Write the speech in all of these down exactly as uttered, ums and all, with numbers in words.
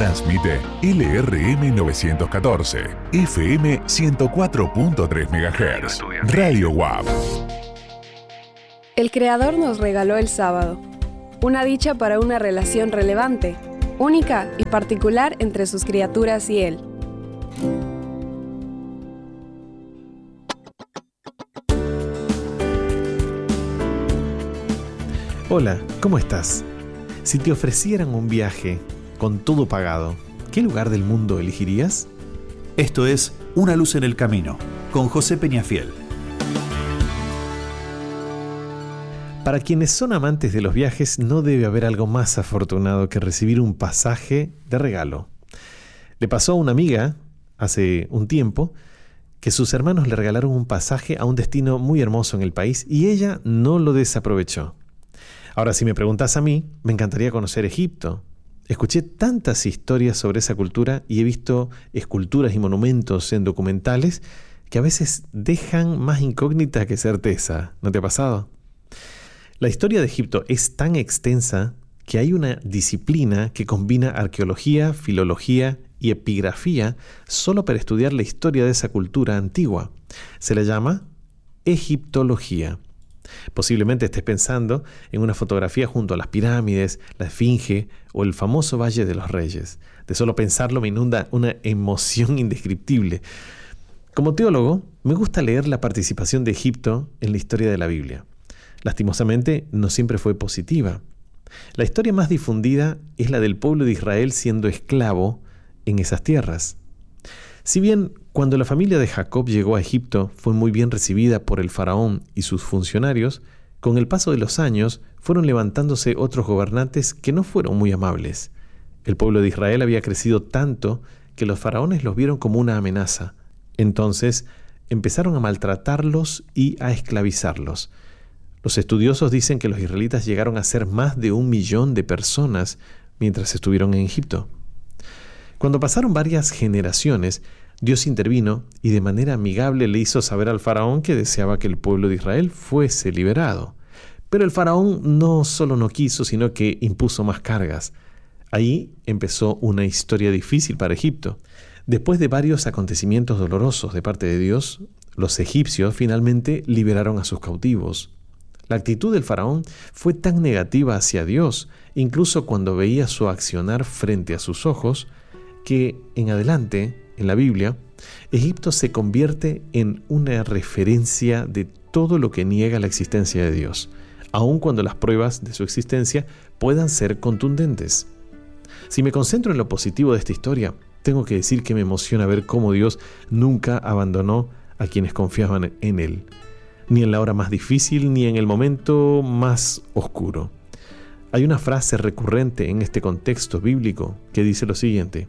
Transmite L R M novecientos catorce, F M ciento cuatro punto tres megahertz, Radio W A P. El Creador nos regaló el sábado, una dicha para una relación relevante, única y particular entre sus criaturas y Él. Hola, ¿cómo estás? Si te ofrecieran un viaje con todo pagado, ¿qué lugar del mundo elegirías? Esto es Una luz en el camino, con José Peñafiel. Para quienes son amantes de los viajes, no debe haber algo más afortunado que recibir un pasaje de regalo. Le pasó a una amiga hace un tiempo que sus hermanos le regalaron un pasaje a un destino muy hermoso en el país y ella no lo desaprovechó. Ahora, si me preguntas a mí, me encantaría conocer Egipto. Escuché tantas historias sobre esa cultura y he visto esculturas y monumentos en documentales que a veces dejan más incógnita que certeza. ¿No te ha pasado? La historia de Egipto es tan extensa que hay una disciplina que combina arqueología, filología y epigrafía solo para estudiar la historia de esa cultura antigua. Se la llama egiptología. Posiblemente estés pensando en una fotografía junto a las pirámides, la Esfinge o el famoso Valle de los Reyes. De solo pensarlo me inunda una emoción indescriptible. Como teólogo, me gusta leer la participación de Egipto en la historia de la Biblia. Lastimosamente, no siempre fue positiva. La historia más difundida es la del pueblo de Israel siendo esclavo en esas tierras. Si bien cuando la familia de Jacob llegó a Egipto fue muy bien recibida por el faraón y sus funcionarios, con el paso de los años fueron levantándose otros gobernantes que no fueron muy amables. El pueblo de Israel había crecido tanto que los faraones los vieron como una amenaza. Entonces empezaron a maltratarlos y a esclavizarlos. Los estudiosos dicen que los israelitas llegaron a ser más de un millón de personas mientras estuvieron en Egipto. Cuando pasaron varias generaciones, Dios intervino y de manera amigable le hizo saber al faraón que deseaba que el pueblo de Israel fuese liberado. Pero el faraón no solo no quiso, sino que impuso más cargas. Ahí empezó una historia difícil para Egipto. Después de varios acontecimientos dolorosos de parte de Dios, los egipcios finalmente liberaron a sus cautivos. La actitud del faraón fue tan negativa hacia Dios, incluso cuando veía su accionar frente a sus ojos, que en adelante, en la Biblia, Egipto se convierte en una referencia de todo lo que niega la existencia de Dios, aun cuando las pruebas de su existencia puedan ser contundentes. Si me concentro en lo positivo de esta historia, tengo que decir que me emociona ver cómo Dios nunca abandonó a quienes confiaban en Él, ni en la hora más difícil, ni en el momento más oscuro. Hay una frase recurrente en este contexto bíblico que dice lo siguiente: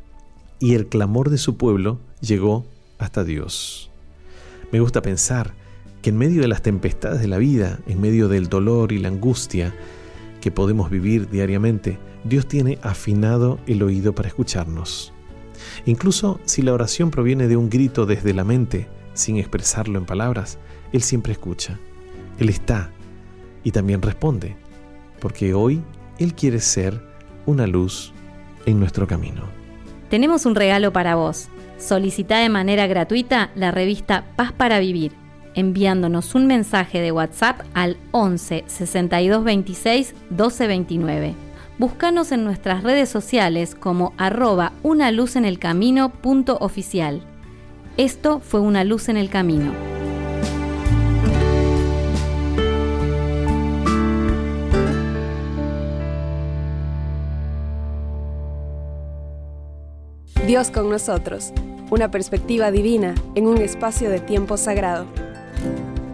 y el clamor de su pueblo llegó hasta Dios. Me gusta pensar que en medio de las tempestades de la vida, en medio del dolor y la angustia que podemos vivir diariamente, Dios tiene afinado el oído para escucharnos. Incluso si la oración proviene de un grito desde la mente, sin expresarlo en palabras, Él siempre escucha. Él está y también responde, porque hoy Él quiere ser una luz en nuestro camino. Tenemos un regalo para vos. Solicita de manera gratuita la revista Paz para Vivir, enviándonos un mensaje de WhatsApp al once sesenta y dos veintiséis doce veintinueve. Búscanos en nuestras redes sociales como arroba una luz en el camino punto oficial. Esto fue Una luz en el camino. Dios con nosotros, una perspectiva divina en un espacio de tiempo sagrado.